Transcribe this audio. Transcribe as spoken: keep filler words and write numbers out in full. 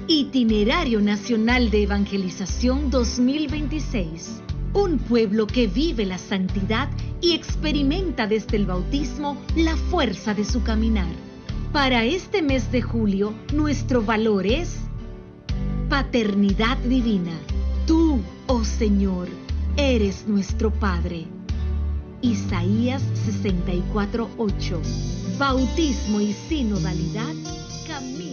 Itinerario Nacional de Evangelización dos mil veintiséis. Un pueblo que vive la santidad y experimenta desde el bautismo la fuerza de su caminar. Para este mes de julio, nuestro valor es paternidad divina. Tú, oh Señor, eres nuestro Padre. Isaías sesenta y cuatro, ocho. Bautismo y sinodalidad. Camino